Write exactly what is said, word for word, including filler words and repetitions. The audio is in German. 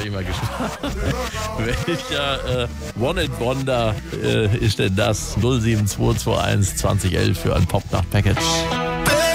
bin ich mal gespannt. Welcher äh, One and Wonder äh, ist denn das? null sieben zwei zwei eins zwanzig elf für ein Popnacht-Package.